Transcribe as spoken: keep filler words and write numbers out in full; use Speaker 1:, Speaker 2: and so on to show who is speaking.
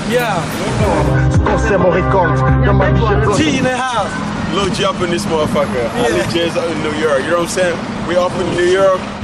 Speaker 1: Yeah. T in the house.
Speaker 2: Lil G up in this motherfucker. Yeah. Ali J's out in New York. You know what I'm saying? We up in New York.